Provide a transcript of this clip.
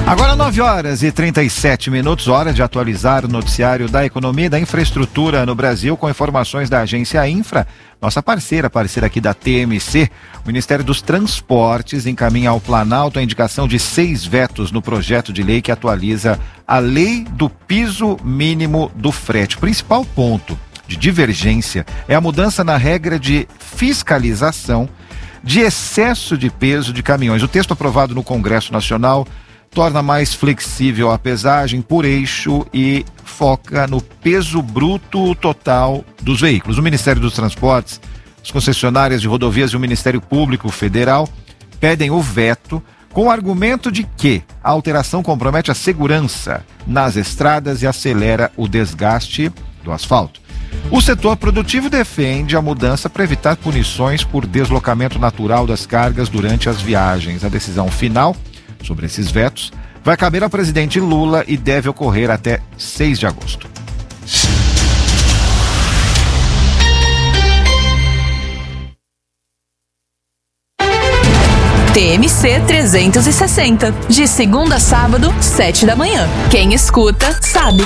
Agora 9h37, hora de atualizar o noticiário da economia e da infraestrutura no Brasil com informações da agência Infra, nossa parceira aqui da TMC. O Ministério dos Transportes encaminha ao Planalto a indicação de 6 vetos no projeto de lei que atualiza a lei do piso mínimo do frete. O principal ponto de divergência é a mudança na regra de fiscalização de excesso de peso de caminhões. O texto aprovado no Congresso Nacional torna mais flexível a pesagem por eixo e foca no peso bruto total dos veículos. O Ministério dos Transportes, as concessionárias de rodovias e o Ministério Público Federal pedem o veto com o argumento de que a alteração compromete a segurança nas estradas e acelera o desgaste do asfalto. O setor produtivo defende a mudança para evitar punições por deslocamento natural das cargas durante as viagens. A decisão final sobre esses vetos vai caber ao presidente Lula e deve ocorrer até 6 de agosto. TMC 360, de segunda a sábado, 7 da manhã. Quem escuta, sabe.